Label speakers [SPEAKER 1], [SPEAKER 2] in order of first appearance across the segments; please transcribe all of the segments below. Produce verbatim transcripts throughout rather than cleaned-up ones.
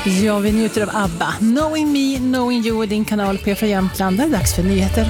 [SPEAKER 1] Ja, vi njuter av ABBA. Knowing Me, Knowing You i din kanal P från Jämtland. Det är dags för nyheter.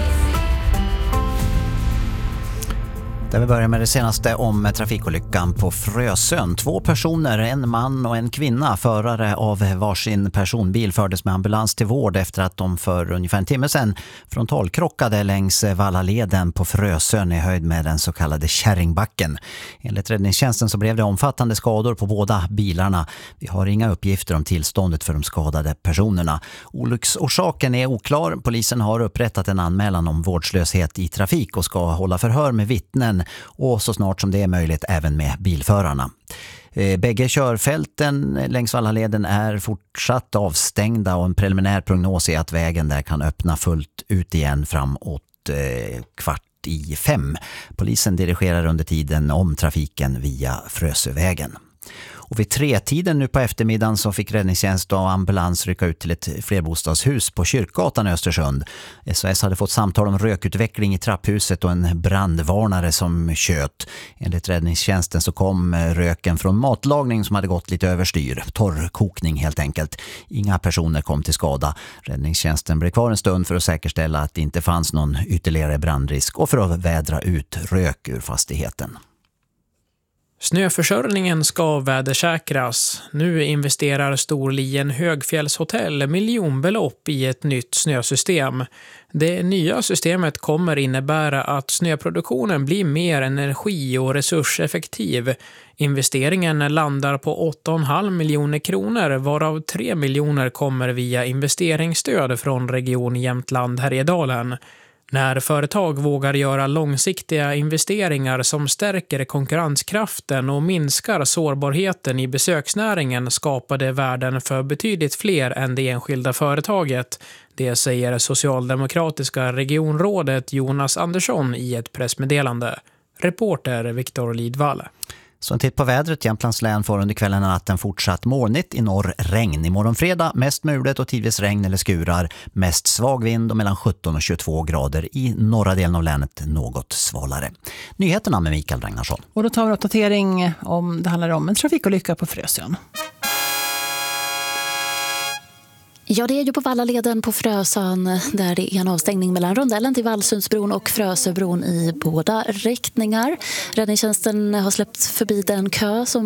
[SPEAKER 2] Där vi börjar med det senaste om trafikolyckan på Frösön. Två personer, en man och en kvinna, förare av varsin personbil, fördes med ambulans till vård efter att de för ungefär en timme sedan frontalkrockade längs Vallaleden på Frösön i höjd med den så kallade Kärringbacken. Enligt räddningstjänsten så blev det omfattande skador på båda bilarna. Vi har inga uppgifter om tillståndet för de skadade personerna. Olycksorsaken är oklar. Polisen har upprättat en anmälan om vårdslöshet i trafik och ska hålla förhör med vittnen och så snart som det är möjligt även med bilförarna. Bägge körfälten längs Vallaleden är fortsatt avstängda och en preliminär prognos är att vägen där kan öppna fullt ut igen framåt eh, kvart i fem. Polisen dirigerar under tiden om trafiken via Frösövägen. Och vid tretiden nu på eftermiddagen så fick räddningstjänst och ambulans rycka ut till ett flerbostadshus på Kyrkgatan i Östersund. S O S hade fått samtal om rökutveckling i trapphuset och en brandvarnare som tjöt. Enligt räddningstjänsten så kom röken från matlagning som hade gått lite överstyr. Torrkokning helt enkelt. Inga personer kom till skada. Räddningstjänsten blev kvar en stund för att säkerställa att det inte fanns någon ytterligare brandrisk och för att vädra ut rök ur fastigheten.
[SPEAKER 3] Snöförsörjningen ska vädersäkras. Nu investerar Storlien Högfjällshotell miljonbelopp i ett nytt snösystem. Det nya systemet kommer innebära att snöproduktionen blir mer energi- och resurseffektiv. Investeringen landar på åtta komma fem miljoner kronor, varav tre miljoner kommer via investeringsstöd från Region Jämtland Härjedalen. När företag vågar göra långsiktiga investeringar som stärker konkurrenskraften och minskar sårbarheten i besöksnäringen skapar det värden för betydligt fler än det enskilda företaget. Det säger socialdemokratiska regionrådet Jonas Andersson i ett pressmeddelande. Reporter Viktor Lidvall.
[SPEAKER 2] Så en titt på vädret. Jämtlands län får under kvällen och natten fortsatt molnigt, i norr regn. Imorgon fredag mest mulet och tidvis regn eller skurar. Mest svag vind och mellan sjutton och tjugotvå grader. I norra delen av länet något svalare. Nyheterna med Mikael Ragnarsson.
[SPEAKER 1] Och då tar vi en uppdatering om det handlar om en trafikolycka på Frösön.
[SPEAKER 4] Ja, det är ju på Vallaleden på Frösön där det är en avstängning mellan Rondellen till Vallsundsbron och Frösöbron i båda riktningar. Räddningstjänsten har släppt förbi den kö som